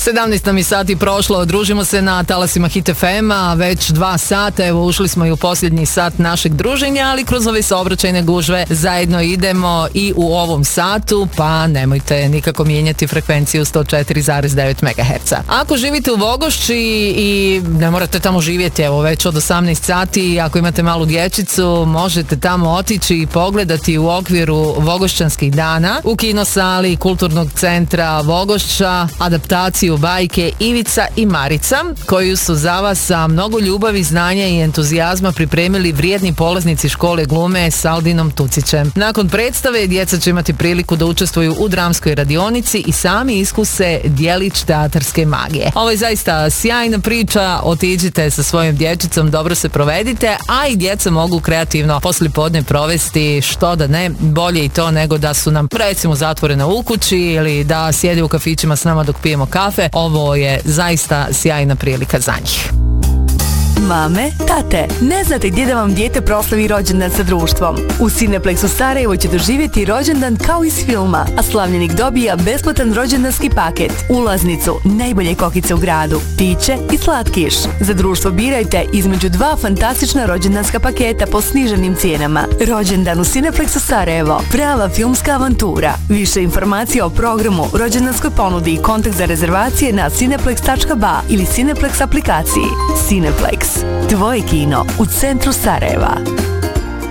17 nam je sati prošlo, družimo se na talasima Hit FM-a, već 2 sata, evo ušli smo i u posljednji sat našeg druženja, ali kroz ove saobraćajne gužve zajedno idemo i u ovom satu, pa nemojte nikako mijenjati frekvenciju 104,9 MHz. Ako živite u Vogošći i ne morate tamo živjeti, evo već od 18 sati, ako imate malu dječicu, možete tamo otići i pogledati u okviru Vogošćanskih dana u kinosali Kulturnog centra Vogošća adaptaciju bajke Ivica i Marica, koju su za vas sa mnogo ljubavi, znanja i entuzijazma pripremili vrijedni polaznici škole glume s Aldinom Tucićem. Nakon predstave djeca će imati priliku da učestvuju u dramskoj radionici i sami iskuse djelić teatarske magije. Ovo je zaista sjajna priča, otiđite sa svojom dječicom, dobro se provedite, a i djeca mogu kreativno poslijepodne provesti, što da ne, bolje i to nego da su nam recimo zatvorena u kući ili da sjede u kafićima s nama dok pijemo kafe. Ovo je zaista sjajna prilika za njih. Mame, tate, ne znate gdje da vam dijete proslavi rođendan sa društvom? U Cineplexu Sarajevo će doživjeti rođendan kao iz filma, a slavljenik dobija besplatan rođendanski paket, ulaznicu, najbolje kokice u gradu, piće i slatkiš. Za društvo birajte između 2 fantastična rođendanska paketa po sniženim cijenama. Rođendan u Cineplexu Sarajevo, prava filmska avantura. Više informacija o programu, rođendanskoj ponudi i kontakt za rezervacije na cineplex.ba ili Cineplex aplikaciji. Cineplex, tvoje kino u centru Sarajeva.